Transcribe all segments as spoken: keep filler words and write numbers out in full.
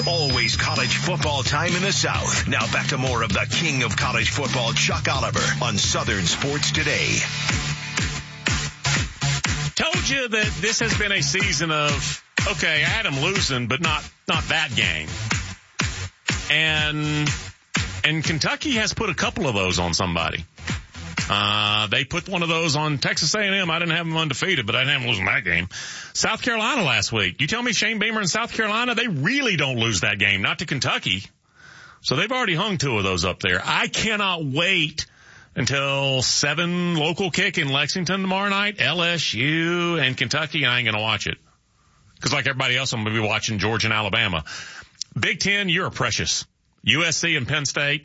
Always college football time in the South. Now back to more of the king of college football, Chuck Oliver, on Southern Sports Today. Told you that this has been a season of, okay, I had them losing, but not, not that game. And, and Kentucky has put a couple of those on somebody. Uh, they put one of those on Texas A and M. I didn't have them undefeated, but I didn't have them losing that game. South Carolina last week. You tell me Shane Beamer in South Carolina, they really don't lose that game, not to Kentucky. So they've already hung two of those up there. I cannot wait until seven local kick in Lexington tomorrow night. L S U and Kentucky, I ain't going to watch it. Because like everybody else, I'm going to be watching Georgia and Alabama. Big Ten, you're precious. U S C and Penn State,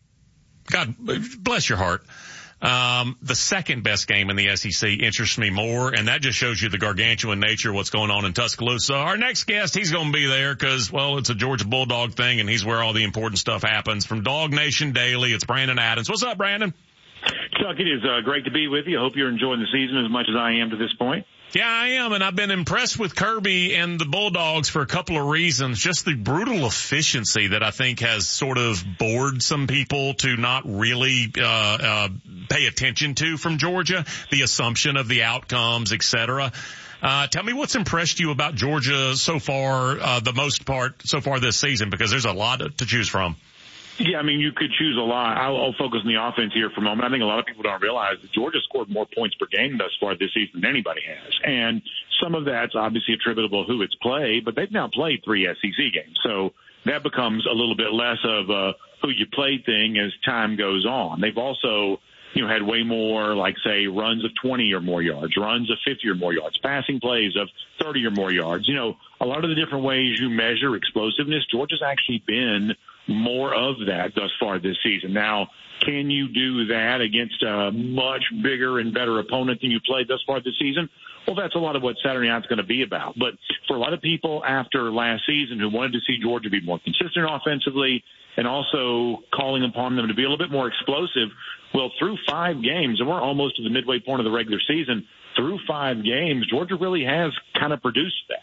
God bless your heart. Um, the second best game in the S E C interests me more, and that just shows you the gargantuan nature of what's going on in Tuscaloosa. Our next guest, he's going to be there because, well, it's a Georgia Bulldog thing, and he's where all the important stuff happens. From Dog Nation Daily, it's Brandon Adams. What's up, Brandon? Chuck, it is uh, great to be with you. I hope you're enjoying the season as much as I am to this point. Yeah, I am, and I've been impressed with Kirby and the Bulldogs for a couple of reasons. Just the brutal efficiency that I think has sort of bored some people to not really uh, uh pay attention to from Georgia, the assumption of the outcomes, et cetera. Uh, tell me what's impressed you about Georgia so far, uh, the most part so far this season, because there's a lot to choose from. Yeah, I mean, you could choose a lot. I'll, I'll focus on the offense here for a moment. I think a lot of people don't realize that Georgia scored more points per game thus far this season than anybody has. And some of that's obviously attributable to who it's played, but they've now played three S E C games. So that becomes a little bit less of a who you played thing as time goes on. They've also, you know, had way more, like, say, runs of twenty or more yards, runs of fifty or more yards, passing plays of thirty or more yards. You know, a lot of the different ways you measure explosiveness, Georgia's actually been more of that thus far this season. Now, can you do that against a much bigger and better opponent than you played thus far this season? Well, that's a lot of what Saturday night's going to be about. But for a lot of people after last season who wanted to see Georgia be more consistent offensively and also calling upon them to be a little bit more explosive, well, through five games, and we're almost to the midway point of the regular season, through five games, Georgia really has kind of produced that.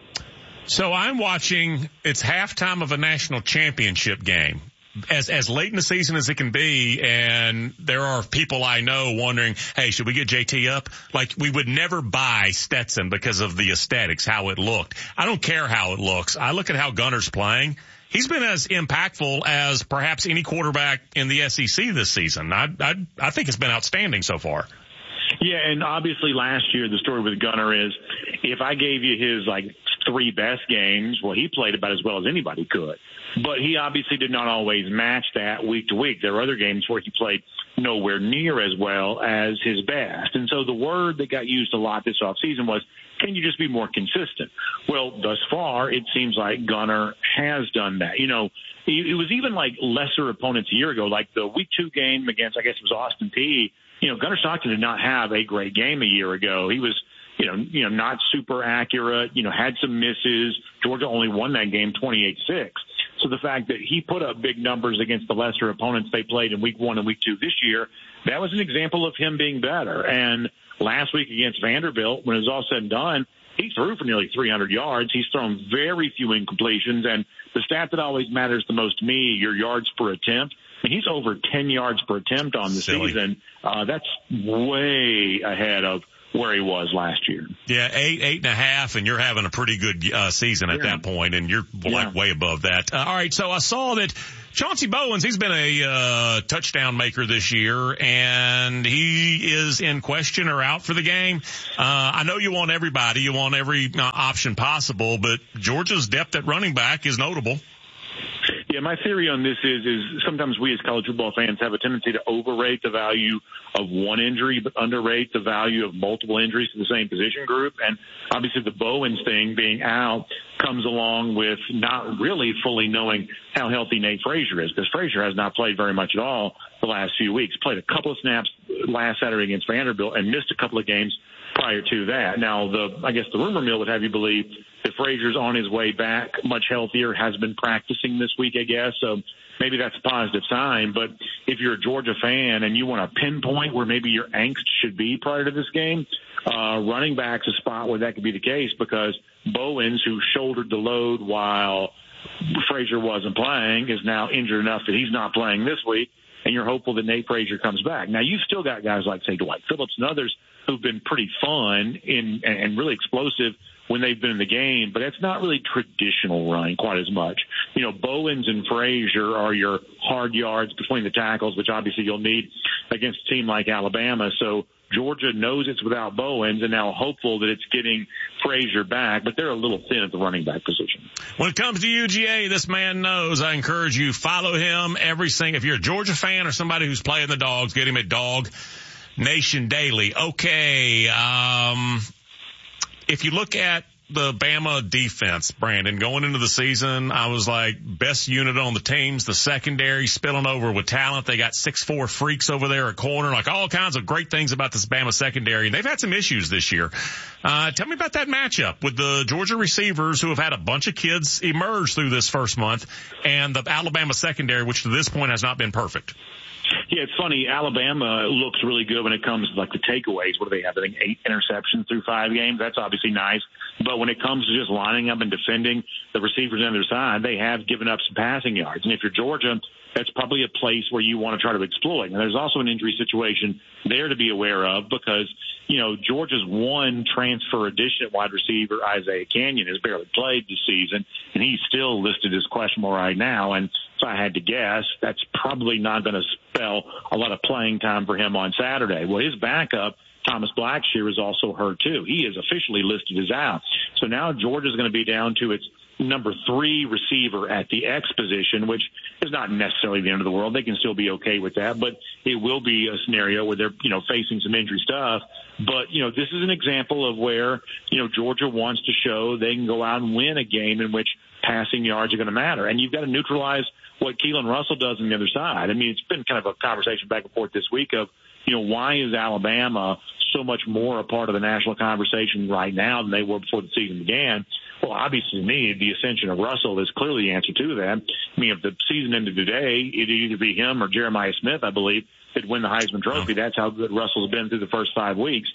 So I'm watching, it's halftime of a national championship game, as as late in the season as it can be, and there are people I know wondering, hey, should we get J T up? Like, we would never buy Stetson because of the aesthetics, how it looked. I don't care how it looks. I look at how Gunner's playing. He's been as impactful as perhaps any quarterback in the S E C this season. I I, I think it's been outstanding so far. Yeah, and obviously last year the story with Gunner is if I gave you his, like, three best games, well, he played about as well as anybody could. But he obviously did not always match that week to week. There were other games where he played nowhere near as well as his best. And so the word that got used a lot this offseason was, can you just be more consistent? Well, thus far, it seems like Gunner has done that. You know, it was even like lesser opponents a year ago, like the week two game against, I guess it was Austin Peay. You know, Gunner Stockton did not have a great game a year ago. He was, you know, you know, not super accurate, you know, had some misses. Georgia only won that game twenty-eight six. So the fact that he put up big numbers against the lesser opponents they played in week one and week two this year, that was an example of him being better. And last week against Vanderbilt, when it was all said and done, he threw for nearly three hundred yards. He's thrown very few incompletions. And the stat that always matters the most to me, your yards per attempt, and he's over ten yards per attempt on the Silly. season. Uh, that's way ahead of where he was last year. Yeah, eight, eight and a half, and you're having a pretty good uh, season at yeah. that point, and you're like yeah. way above that. Uh, all right, so I saw that Chauncey Bowens, he's been a uh, touchdown maker this year, and he is in question or out for the game. Uh, I know you want everybody, you want every uh, option possible, but Georgia's depth at running back is notable. Yeah, my theory on this is, is sometimes we as college football fans have a tendency to overrate the value of one injury, but underrate the value of multiple injuries to the same position group. And obviously the Bowens thing being out comes along with not really fully knowing how healthy Nate Frazier is, because Frazier has not played very much at all the last few weeks. Played a couple of snaps last Saturday against Vanderbilt and missed a couple of games prior to that. Now, the I guess the rumor mill would have you believe that Frazier's on his way back, much healthier, has been practicing this week, I guess. So maybe that's a positive sign. But if you're a Georgia fan and you want to pinpoint where maybe your angst should be prior to this game, uh, running back's a spot where that could be the case, because Bowens, who shouldered the load while Frazier wasn't playing, is now injured enough that he's not playing this week, and you're hopeful that Nate Frazier comes back. Now, you've still got guys like, say, Dwight Phillips and others who've been pretty fun in, and really explosive when they've been in the game, but it's not really traditional running quite as much. You know, Bowens and Frazier are your hard yards between the tackles, which obviously you'll need against a team like Alabama. So Georgia knows it's without Bowens and now hopeful that it's getting Frazier back, but they're a little thin at the running back position. When it comes to U G A, this man knows. I encourage you, follow him every single, if you're a Georgia fan or somebody who's playing the Dogs, get him at Dog Nation Daily. Okay, um, if you look at the Bama defense, Brandon, going into the season, I was like, best unit on the teams, the secondary spilling over with talent. They got six four freaks over there at corner, like all kinds of great things about this Bama secondary. And they've had some issues this year. Uh, tell me about that matchup with the Georgia receivers who have had a bunch of kids emerge through this first month and the Alabama secondary, which to this point has not been perfect. Yeah, it's funny. Alabama looks really good when it comes to like the takeaways. What do they have? I think eight interceptions through five games. That's obviously nice. But when it comes to just lining up and defending the receivers on their side, they have given up some passing yards. And if you're Georgia, that's probably a place where you want to try to exploit. And there's also an injury situation there to be aware of because, you know, Georgia's one transfer addition at wide receiver, Isaiah Canyon, has barely played this season, and he's still listed as questionable right now. And if I had to guess, that's probably not going to spell a lot of playing time for him on Saturday. Well, his backup, Thomas Blackshear, is also hurt too. He is officially listed as out. So now Georgia's going to be down to its number three receiver at the X position, which is not necessarily the end of the world. They can still be okay with that, but it will be a scenario where they're, you know, facing some injury stuff. But, you know, this is an example of where, you know, Georgia wants to show they can go out and win a game in which passing yards are going to matter. And you've got to neutralize what Keelan Russell does on the other side. I mean, it's been kind of a conversation back and forth this week of, you know, why is Alabama so much more a part of the national conversation right now than they were before the season began? Well, obviously, to me, the ascension of Russell is clearly the answer to that. I mean, if the season ended today, it'd either be him or Jeremiah Smith, I believe, that'd win the Heisman Trophy. That's how good Russell's been through the first five weeks.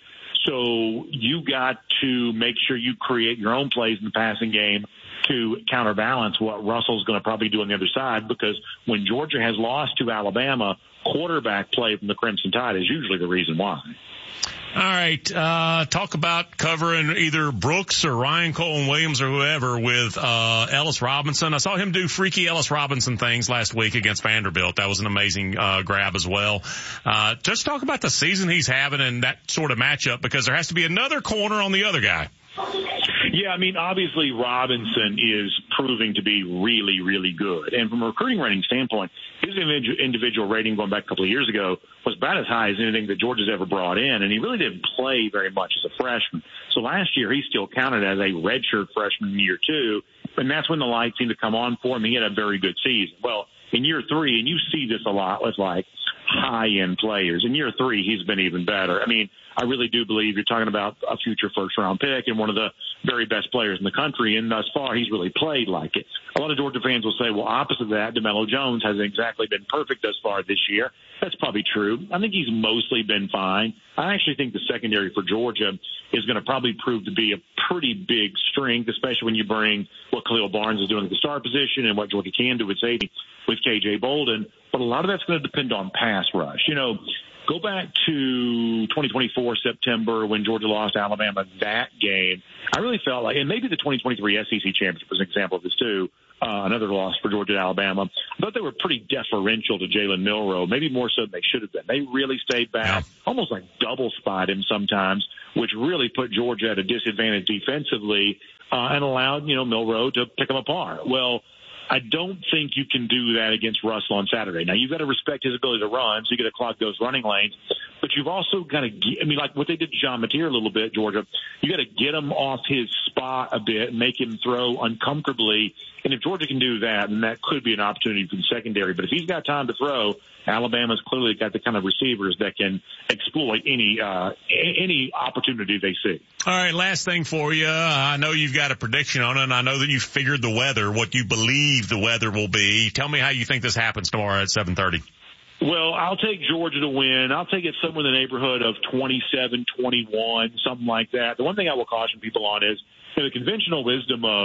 So you got to make sure you create your own plays in the passing game to counterbalance what Russell's going to probably do on the other side, because when Georgia has lost to Alabama, quarterback play from the Crimson Tide is usually the reason why. All right, uh, talk about covering either Brooks or Ryan Colin Williams or whoever with uh, Ellis Robinson. I saw him do freaky Ellis Robinson things last week against Vanderbilt. That was an amazing uh, grab as well. Uh, just talk about the season he's having and that sort of matchup, because there has to be another corner on the other guy. Yeah, I mean, obviously Robinson is proving to be really, really good. And from a recruiting rating standpoint, his individual rating going back a couple of years ago was about as high as anything that Georgia's ever brought in. And he really didn't play very much as a freshman. So last year he still counted as a redshirt freshman in year two. And that's when the lights seemed to come on for him. He had a very good season. Well, in year three, and you see this a lot with like high-end players, in year three he's been even better. I mean, I really do believe you're talking about a future first-round pick and one of the very best players in the country, and thus far he's really played like it. A lot of Georgia fans will say, well, opposite of that, DeMello Jones hasn't exactly been perfect thus far this year. That's probably true. I think he's mostly been fine. I actually think the secondary for Georgia is going to probably prove to be a pretty big strength, especially when you bring what Khalil Barnes is doing at the star position and what Georgia can do with safety with K J Bolden. But a lot of that's going to depend on pass rush. You know, go back to twenty twenty-four September when Georgia lost to Alabama that game. I really felt like, and maybe the twenty twenty-three S E C championship was an example of this too, uh, another loss for Georgia to Alabama. I thought they were pretty deferential to Jalen Milroe, maybe more so than they should have been. They really stayed back, almost like double spot him sometimes, which really put Georgia at a disadvantage defensively uh, and allowed, you know, Milroe to pick them apart. Well, I don't think you can do that against Russell on Saturday. Now, you've got to respect his ability to run, so you got to clog those running lanes. But you've also got to get, I mean, like what they did to John Mateer a little bit, Georgia, you got to get him off his spot a bit and make him throw uncomfortably. And if Georgia can do that, then that could be an opportunity for the secondary. But if he's got time to throw, Alabama's clearly got the kind of receivers that can exploit any uh, any opportunity they see. All right, last thing for you. I know you've got a prediction on it, and I know that you figured the weather, what you believe the weather will be. Tell me how you think this happens tomorrow at seven thirty. Well, I'll take Georgia to win. I'll take it somewhere in the neighborhood of twenty-seven twenty-one, something like that. The one thing I will caution people on is, you know, the conventional wisdom of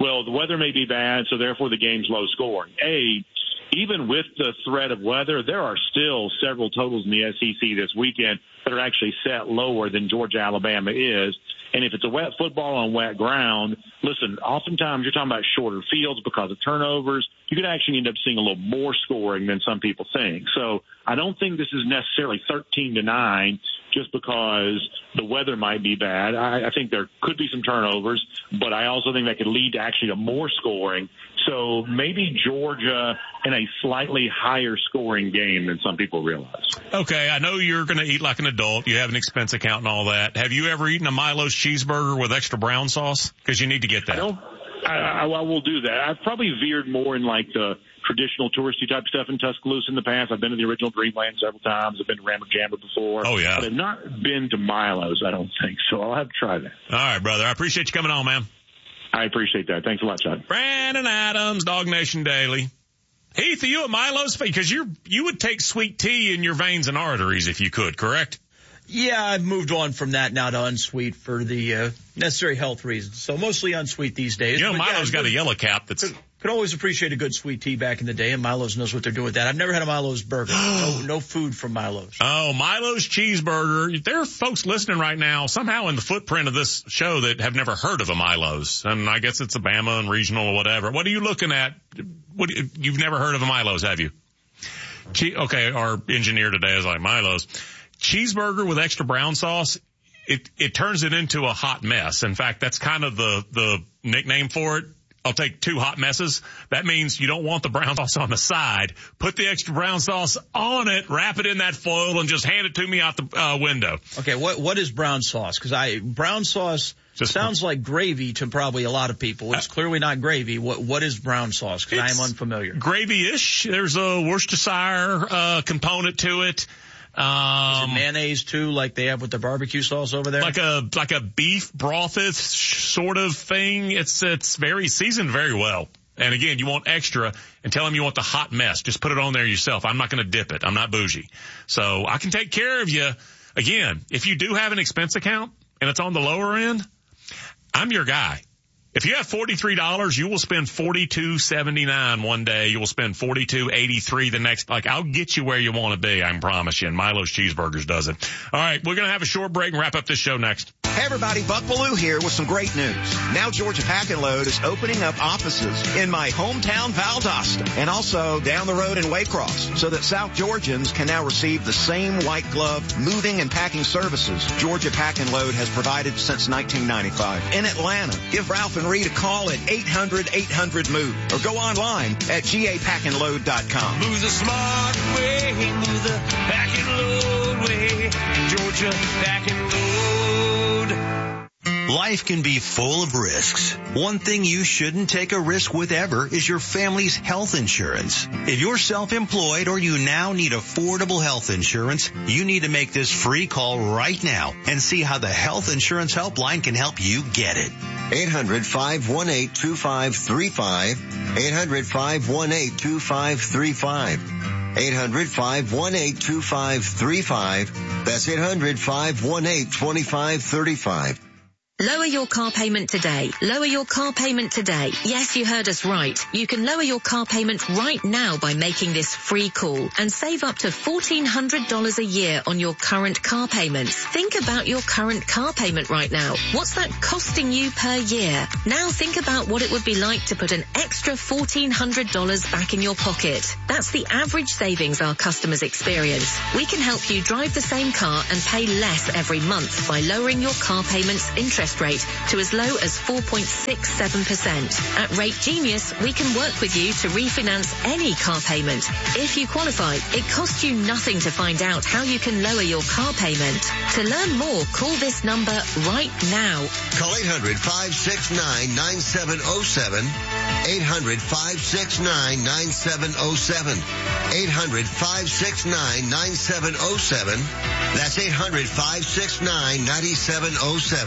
well, the weather may be bad, so therefore the game's low scoring. A, even with the threat of weather, there are still several totals in the S E C this weekend that are actually set lower than Georgia Alabama is. And if it's a wet football on wet ground, listen, oftentimes you're talking about shorter fields because of turnovers. You could actually end up seeing a little more scoring than some people think. So I don't think this is necessarily thirteen to nine just because the weather might be bad. I, I think there could be some turnovers, but I also think that could lead to actually to more scoring. So maybe Georgia in a slightly higher scoring game than some people realize. Okay, I know you're going to eat like an adult. You have an expense account and all that. Have you ever eaten a Milo's cheeseburger with extra brown sauce? Because you need to get that. I don't. I, I, I will do that. I've probably veered more in like the traditional touristy type stuff in Tuscaloosa in the past. I've been to the original Dreamland several times. I've been to Rammer Jammer before. Oh, yeah. But I've not been to Milo's, I don't think. So I'll have to try that. All right, brother. I appreciate you coming on, man. I appreciate that. Thanks a lot, Chad. Brandon Adams, Dog Nation Daily. Heath, are you at Milo's? Because you you would take sweet tea in your veins and arteries if you could, correct? Yeah, I've moved on from that now to unsweet for the uh, necessary health reasons. So mostly unsweet these days. You know, but Milo's yeah, got a yellow cap that's... Could, could always appreciate a good sweet tea back in the day, and Milo's knows what they're doing with that. I've never had a Milo's burger. no, no food from Milo's. Oh, Milo's cheeseburger. There are folks listening right now somehow in the footprint of this show that have never heard of a Milo's. And I guess it's a Bama and regional or whatever. What are you looking at? What You've never heard of a Milo's, have you? Che- okay, our engineer today is like, Milo's. Cheeseburger with extra brown sauce, it, it turns it into a hot mess. In fact, that's kind of the, the nickname for it. I'll take two hot messes. That means you don't want the brown sauce on the side. Put the extra brown sauce on it, wrap it in that foil, and just hand it to me out the uh, window. Okay, what what is brown sauce? Because I brown sauce just sounds like gravy to probably a lot of people. It's uh, clearly not gravy. What what is brown sauce? Because I am unfamiliar. Gravy-ish. There's a Worcestershire uh, component to it. Um, Is it mayonnaise too, like they have with the barbecue sauce over there? Like a, like a beef broth sort of thing. It's, it's very seasoned very well. And again, you want extra and tell them you want the hot mess. Just put it on there yourself. I'm not going to dip it. I'm not bougie. So I can take care of you. Again, if you do have an expense account and it's on the lower end, I'm your guy. If you have forty-three dollars, you will spend forty-two seventy-nine one day. You will spend forty-two eighty-three the next. Like, I'll get you where you want to be, I can promise you. And Milo's Cheeseburgers does it. All right, we're going to have a short break and wrap up this show next. Hey everybody, Buck Bellew here with some great news. Now Georgia Pack and Load is opening up offices in my hometown Valdosta and also down the road in Waycross so that South Georgians can now receive the same white glove moving and packing services Georgia Pack and Load has provided since nineteen ninety-five. In Atlanta, give Ralph and Reed a call at eight hundred eight hundred move or go online at G A pack and load dot com. Move the smart way, move the pack and load way, Georgia Pack and Load. Life can be full of risks. One thing you shouldn't take a risk with ever is your family's health insurance. If you're self-employed or you now need affordable health insurance, you need to make this free call right now and see how the Health Insurance Helpline can help you get it. eight hundred five one eight two five three five. eight hundred five one eight two five three five. eight hundred five one eight two five three five. That's eight hundred five one eight two five three five. Lower your car payment today. Lower your car payment today. Yes, you heard us right. You can lower your car payment right now by making this free call and save up to fourteen hundred dollars a year on your current car payments. Think about your current car payment right now. What's that costing you per year? Now think about what it would be like to put an extra fourteen hundred dollars back in your pocket. That's the average savings our customers experience. We can help you drive the same car and pay less every month by lowering your car payment's interest rate to as low as four point six seven percent. At Rate Genius, we can work with you to refinance any car payment. If you qualify, it costs you nothing to find out how you can lower your car payment. To learn more, call this number right now. Call eight hundred five six nine nine seven oh seven. eight hundred five six nine nine seven oh seven. eight hundred five six nine nine seven oh seven. That's eight hundred five six nine nine seven oh seven.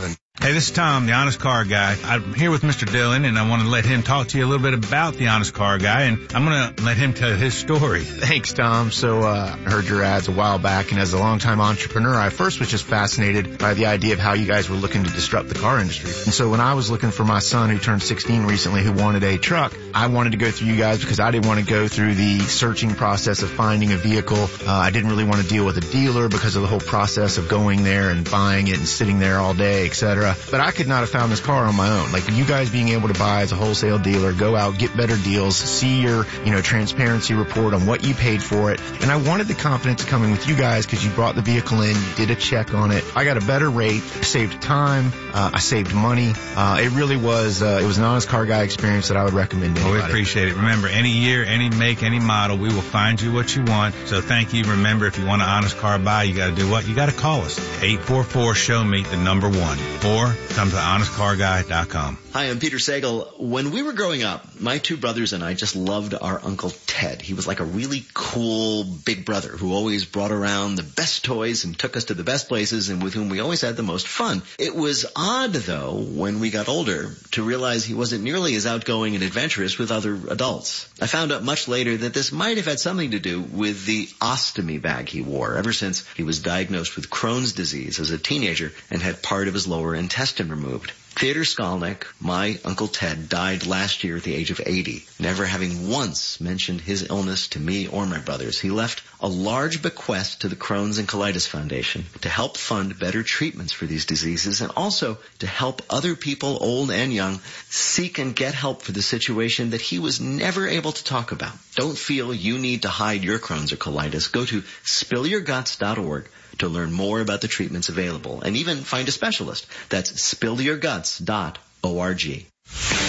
Hey, this is Tom, the Honest Car Guy. I'm here with Mister Dillon, and I want to let him talk to you a little bit about the Honest Car Guy, and I'm going to let him tell his story. Thanks, Tom. So uh, I heard your ads a while back, and as a longtime entrepreneur, I first was just fascinated by the idea of how you guys were looking to disrupt the car industry. And so when I was looking for my son, who turned sixteen recently, who wanted a truck, I wanted to go through you guys because I didn't want to go through the searching process of finding a vehicle. Uh, I didn't really want to deal with a dealer because of the whole process of going there and buying it and sitting there all day, et cetera. But I could not have found this car on my own. Like you guys being able to buy as a wholesale dealer, go out, get better deals, see your, you know, transparency report on what you paid for it. And I wanted the confidence of coming with you guys because you brought the vehicle in, you did a check on it. I got a better rate, saved time, uh, I saved money. Uh, it really was, uh, it was an Honest Car Guy experience that I would recommend to anybody. Well, we appreciate it. Remember, any year, any make, any model, we will find you what you want. So thank you. Remember, if you want an Honest Car Buy, you got to do what? You got to call us. eight four four, show me the number one. Or come to honest car guy dot com. Hi, I'm Peter Sagal. When we were growing up, my two brothers and I just loved our Uncle Ted. He was like a really cool big brother who always brought around the best toys and took us to the best places and with whom we always had the most fun. It was odd, though, when we got older to realize he wasn't nearly as outgoing and adventurous with other adults. I found out much later that this might have had something to do with the ostomy bag he wore ever since he was diagnosed with Crohn's disease as a teenager and had part of his lower intestine removed. Theodor Skolnick, my Uncle Ted, died last year at the age of eighty, never having once mentioned his illness to me or my brothers. He left a large bequest to the Crohn's and Colitis Foundation to help fund better treatments for these diseases and also to help other people, old and young, seek and get help for the situation that he was never able to talk about. Don't feel you need to hide your Crohn's or colitis. Go to spill your guts dot org to learn more about the treatments available and even find a specialist. That's spill your guts dot org.